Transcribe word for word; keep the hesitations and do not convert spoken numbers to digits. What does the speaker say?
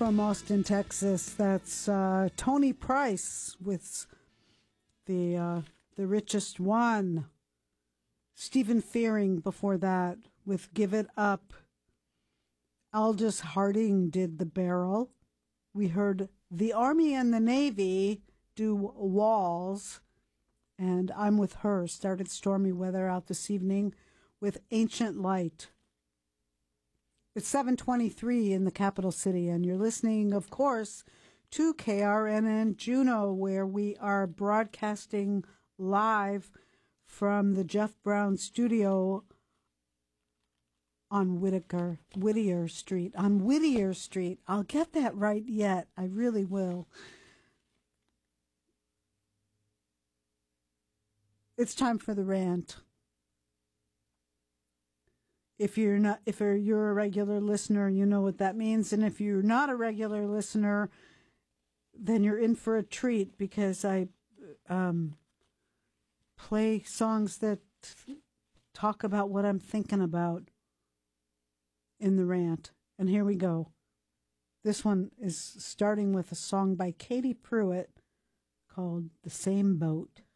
from Austin, Texas. That's uh, Tony Price with the uh, the Richest One. Stephen Fearing before that with Give It Up. Aldous Harding did The Barrel. We heard the Army and the Navy do Walls. And I'm With Her started stormy weather out this evening with Ancient Light. It's seven twenty-three in the capital city, and you're listening, of course, to K R N N Juneau, where we are broadcasting live from the Jeff Brown studio on Whitaker, Whittier Street. On Whittier Street. I'll get that right yet. I really will. It's time for the rant. If you're not, if you're a regular listener, you know what that means. And if you're not a regular listener, then you're in for a treat, because I um, play songs that talk about what I'm thinking about in the rant. And here we go. This one is starting with a song by Katie Pruitt called The Same Boat.